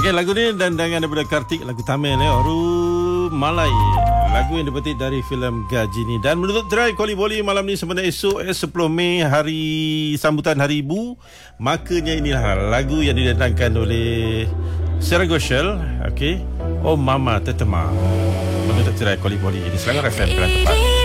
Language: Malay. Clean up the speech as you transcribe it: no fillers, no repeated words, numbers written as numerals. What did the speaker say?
Okey, lagu ni dandangan daripada Kartik, lagu Tamil Malai. Lagu yang dipetik dari filem Gajini. Dan menutup Try Koli Boli malam ni sebenarnya esok 10 Mei, hari sambutan Hari Ibu. Makanya inilah lagu yang didandangkan oleh Sarah Goshel. Okey, Oh Mama Tetema. Menutup Try Koli Boli di Selangor FM Kelang Tepat.